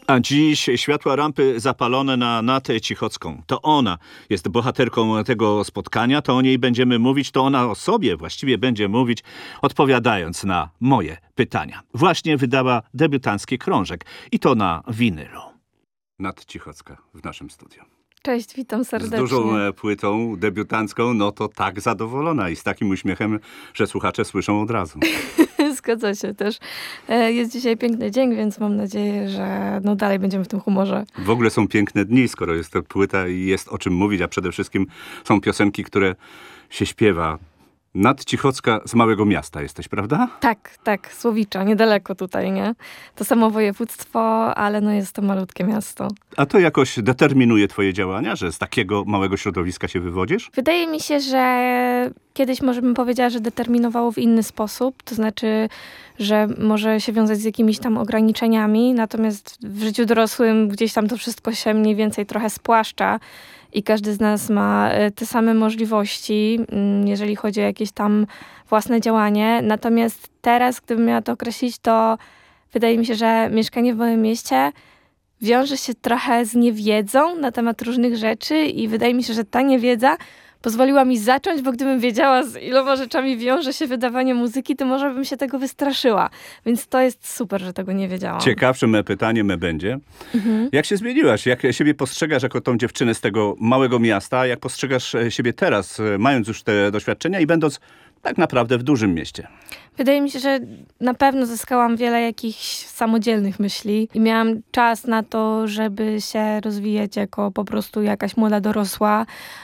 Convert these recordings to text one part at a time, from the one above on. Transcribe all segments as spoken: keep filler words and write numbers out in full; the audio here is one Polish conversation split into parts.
A dziś światła rampy zapalone na Natę Cichocką. To ona jest bohaterką tego spotkania, to o niej będziemy mówić, to ona o sobie właściwie będzie mówić, odpowiadając na moje pytania. Właśnie wydała debiutancki krążek i to na winylu. Nat Cichocka w naszym studiu. Cześć, witam serdecznie. Z dużą e, płytą debiutancką, no to tak zadowolona i z takim uśmiechem, że słuchacze słyszą od razu. Zgadza się też. Jest dzisiaj piękny dzień, więc mam nadzieję, że no dalej będziemy w tym humorze. W ogóle są piękne dni, skoro jest to płyta i jest o czym mówić, a przede wszystkim są piosenki, które się śpiewa. Nat Cichocka z małego miasta jesteś, prawda? Tak, tak, Słowicza, niedaleko tutaj, nie? To samo województwo, ale no jest to malutkie miasto. A to jakoś determinuje twoje działania, że z takiego małego środowiska się wywodzisz? Wydaje mi się, że kiedyś może bym powiedziała, że determinowało w inny sposób, to znaczy, że może się wiązać z jakimiś tam ograniczeniami, natomiast w życiu dorosłym gdzieś tam to wszystko się mniej więcej trochę spłaszcza. I każdy z nas ma te same możliwości, jeżeli chodzi o jakieś tam własne działanie. Natomiast teraz, gdybym miała to określić, to wydaje mi się, że mieszkanie w małym mieście wiąże się trochę z niewiedzą na temat różnych rzeczy i wydaje mi się, że ta niewiedza pozwoliła mi zacząć, bo gdybym wiedziała, z iloma rzeczami wiąże się wydawanie muzyki, to może bym się tego wystraszyła. Więc to jest super, że tego nie wiedziałam. Ciekawszym pytaniem będzie, mhm. jak się zmieniłaś? Jak siebie postrzegasz jako tą dziewczynę z tego małego miasta? Jak postrzegasz siebie teraz, mając już te doświadczenia i będąc tak naprawdę w dużym mieście? Wydaje mi się, że na pewno zyskałam wiele jakichś samodzielnych myśli i miałam czas na to, żeby się rozwijać jako po prostu jakaś młoda dorosła,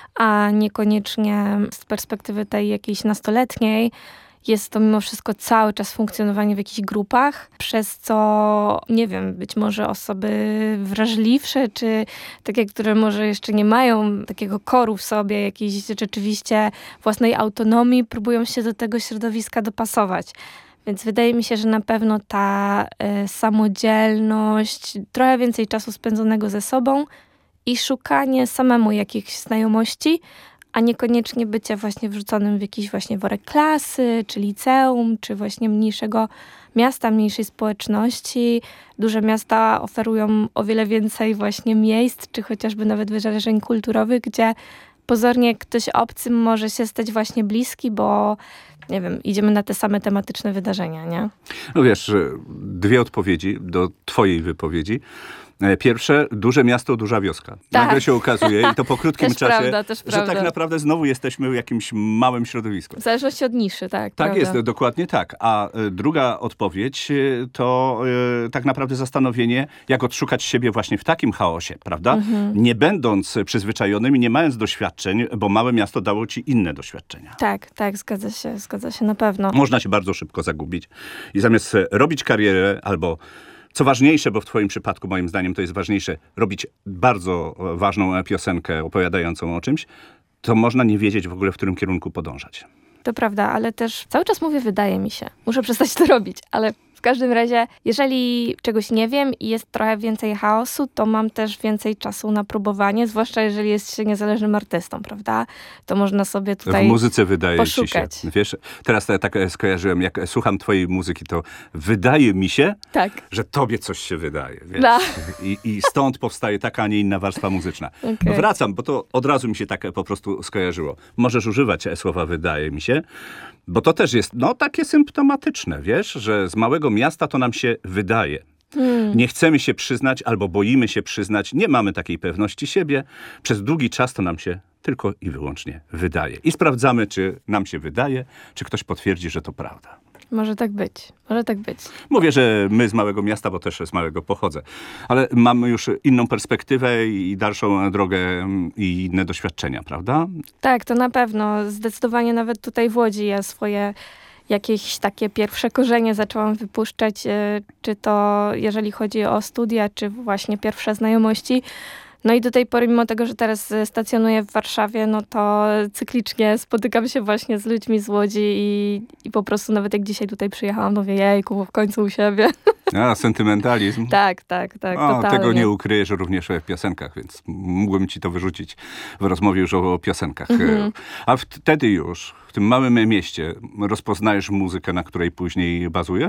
a niekoniecznie z perspektywy tej jakiejś nastoletniej. Jest to mimo wszystko cały czas funkcjonowanie w jakichś grupach, przez co, nie wiem, być może osoby wrażliwsze, czy takie, które może jeszcze nie mają takiego koru w sobie, jakiejś rzeczywiście własnej autonomii, próbują się do tego środowiska dopasować. Więc wydaje mi się, że na pewno ta y, samodzielność, trochę więcej czasu spędzonego ze sobą i szukanie samemu jakichś znajomości, a niekoniecznie bycie właśnie wrzuconym w jakiś właśnie worek klasy, czy liceum, czy właśnie mniejszego miasta, mniejszej społeczności. Duże miasta oferują o wiele więcej właśnie miejsc, czy chociażby nawet wydarzeń kulturowych, gdzie pozornie ktoś obcy może się stać właśnie bliski, bo nie wiem, idziemy na te same tematyczne wydarzenia, nie? No wiesz, dwie odpowiedzi do twojej wypowiedzi. Pierwsze, duże miasto, duża wioska. Tak. Nagle się okazuje i to po krótkim też czasie, prawda, też że prawda. tak naprawdę znowu jesteśmy w jakimś małym środowisku. W zależności od niszy, tak. Tak prawda. jest, dokładnie tak. A y, druga odpowiedź y, to y, tak naprawdę zastanowienie, jak odszukać siebie właśnie w takim chaosie, prawda? Mhm. Nie będąc przyzwyczajonym i nie mając doświadczeń, bo małe miasto dało ci inne doświadczenia. Tak, tak, zgadza się, zgadza się na pewno. Można się bardzo szybko zagubić i zamiast robić karierę albo co ważniejsze, bo w twoim przypadku moim zdaniem to jest ważniejsze, robić bardzo ważną piosenkę opowiadającą o czymś, to można nie wiedzieć w ogóle, w którym kierunku podążać. To prawda, ale też cały czas mówię, wydaje mi się. Muszę przestać to robić, ale w każdym razie, jeżeli czegoś nie wiem i jest trochę więcej chaosu, to mam też więcej czasu na próbowanie, zwłaszcza jeżeli jest się niezależnym artystą, prawda? To można sobie tutaj w muzyce wydaje poszukać. ci się. Wiesz, teraz tak skojarzyłem, jak słucham twojej muzyki, to wydaje mi się, tak. że tobie coś się wydaje. Wiesz? No. I, I stąd powstaje taka, a nie inna warstwa muzyczna. Okay. Wracam, bo to od razu mi się tak po prostu skojarzyło. Możesz używać słowa wydaje mi się, bo to też jest, no, takie symptomatyczne, wiesz, że z małego miasta to nam się wydaje. Hmm. Nie chcemy się przyznać albo boimy się przyznać, nie mamy takiej pewności siebie. Przez długi czas to nam się tylko i wyłącznie wydaje. I sprawdzamy, czy nam się wydaje, czy ktoś potwierdzi, że to prawda. Może tak być, może tak być. Mówię, że my z małego miasta, bo też z małego pochodzę. Ale mamy już inną perspektywę i dalszą drogę i inne doświadczenia, prawda? Tak, to na pewno. Zdecydowanie nawet tutaj w Łodzi ja swoje jakieś takie pierwsze korzenie zaczęłam wypuszczać, czy to jeżeli chodzi o studia, czy właśnie pierwsze znajomości. No i do tej pory, mimo tego, że teraz stacjonuję w Warszawie, no to cyklicznie spotykam się właśnie z ludźmi z Łodzi i, i po prostu nawet jak dzisiaj tutaj przyjechałam, to mówię, jejku, w końcu u siebie. A, sentymentalizm. Tak, tak, tak, o, totalnie. Tego nie ukryjesz również w piosenkach, więc mógłbym ci to wyrzucić w rozmowie już o piosenkach. Mhm. A wtedy już, w tym małym mieście, rozpoznajesz muzykę, na której później bazujesz?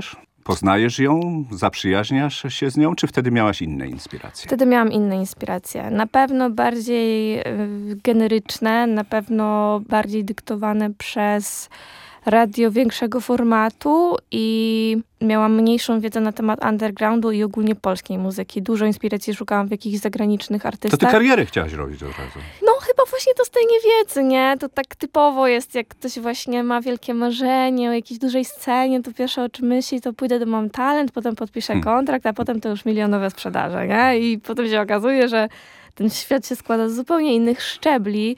poznajesz ją, zaprzyjaźniasz się z nią, czy wtedy miałaś inne inspiracje? Wtedy miałam inne inspiracje. Na pewno bardziej y, generyczne, na pewno bardziej dyktowane przez radio większego formatu i miałam mniejszą wiedzę na temat undergroundu i ogólnie polskiej muzyki. Dużo inspiracji szukałam w jakichś zagranicznych To artystach. ty karierę chciałaś robić od razu. No chyba właśnie to z tej niewiedzy, nie? To tak typowo jest, jak ktoś właśnie ma wielkie marzenie o jakiejś dużej scenie, to pierwsze o czym myśli, to pójdę do Mam Talent, potem podpiszę Hmm. kontrakt, a potem to już milionowe sprzedaże, nie? I potem się okazuje, że ten świat się składa z zupełnie innych szczebli.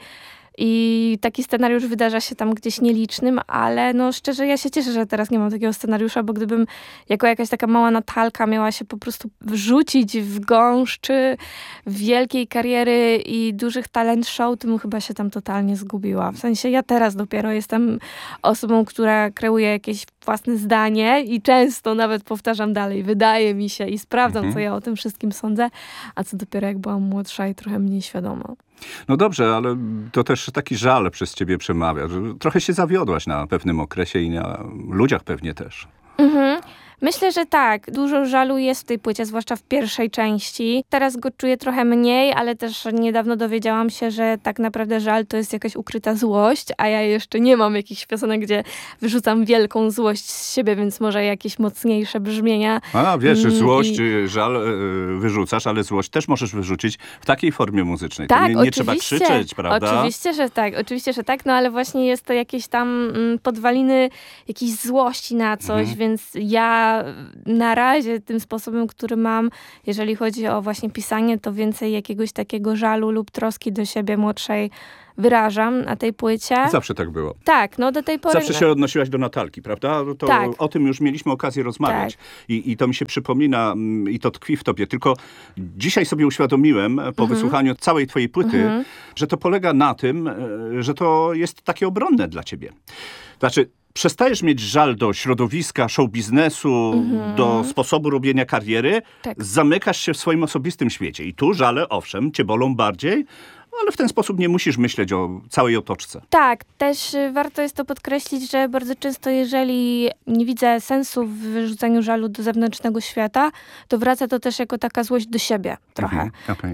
I taki scenariusz wydarza się tam gdzieś nielicznym, ale no szczerze ja się cieszę, że teraz nie mam takiego scenariusza, bo gdybym jako jakaś taka mała Natalka miała się po prostu wrzucić w gąszczy wielkiej kariery i dużych talent show, to bym chyba się tam totalnie zgubiła. W sensie ja teraz dopiero jestem osobą, która kreuje jakieś własne zdanie i często nawet powtarzam dalej, wydaje mi się i sprawdzam, Mhm. co ja o tym wszystkim sądzę, a co dopiero jak byłam młodsza i trochę mniej świadoma. No dobrze, ale to też taki żal przez ciebie przemawia, że trochę się zawiodłaś na pewnym okresie i na ludziach pewnie też. Mhm. Myślę, że tak. Dużo żalu jest w tej płycie, zwłaszcza w pierwszej części. Teraz go czuję trochę mniej, ale też niedawno dowiedziałam się, że tak naprawdę żal to jest jakaś ukryta złość, a ja jeszcze nie mam jakichś piosenek, gdzie wyrzucam wielką złość z siebie, więc może jakieś mocniejsze brzmienia. A wiesz, Mm, złość, i- żal e, wyrzucasz, ale złość też możesz wyrzucić w takiej formie muzycznej. To Tak, nie, nie trzeba oczywiście. krzyczeć, prawda? Oczywiście, że tak, oczywiście, że tak, no ale właśnie jest to jakieś tam mm, podwaliny jakiejś złości na coś, Mhm. więc ja na razie tym sposobem, który mam, jeżeli chodzi o właśnie pisanie, to więcej jakiegoś takiego żalu lub troski do siebie młodszej wyrażam na tej płycie. Zawsze tak było. Tak, no do tej pory... Zawsze się odnosiłaś do Natalki, prawda? To Tak. O tym już mieliśmy okazję rozmawiać. I, I to mi się przypomina mm, i to tkwi w tobie. Tylko dzisiaj sobie uświadomiłem po Mhm. wysłuchaniu całej twojej płyty, Mhm. że to polega na tym, e, że to jest takie obronne dla ciebie. Znaczy, przestajesz mieć żal do środowiska, show biznesu, Mhm. do sposobu robienia kariery, Tak. zamykasz się w swoim osobistym świecie. I tu żale, owszem, cię bolą bardziej, ale w ten sposób nie musisz myśleć o całej otoczce. Tak, też y, warto jest to podkreślić, że bardzo często jeżeli nie widzę sensu w wyrzucaniu żalu do zewnętrznego świata, to wraca to też jako taka złość do siebie trochę. Mhm, okej.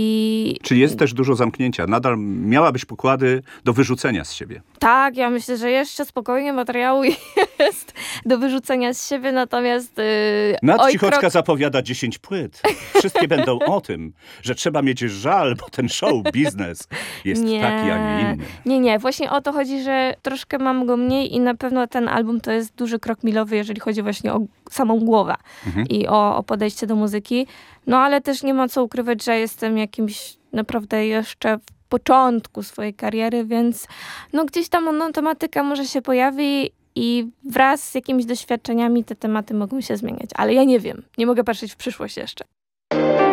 I Czy jest też dużo zamknięcia? Nadal miałabyś pokłady do wyrzucenia z siebie. tak, ja myślę, że jeszcze spokojnie materiału jest do wyrzucenia z siebie, natomiast yy, Nad oj, Cichocka krok- zapowiada dziesięć płyt. Wszystkie będą o tym, że trzeba mieć żal, bo ten show biznes jest Nie. taki, a nie inny. Nie, nie, właśnie o to chodzi, że troszkę mam go mniej i na pewno ten album to jest duży krok milowy, jeżeli chodzi właśnie o samą głowę Mhm. i o, o podejście do muzyki. No ale też nie ma co ukrywać, że jestem jakimś naprawdę jeszcze w początku swojej kariery, więc no gdzieś tam no, tematyka może się pojawi i wraz z jakimiś doświadczeniami te tematy mogą się zmieniać. Ale ja nie wiem, nie mogę patrzeć w przyszłość jeszcze.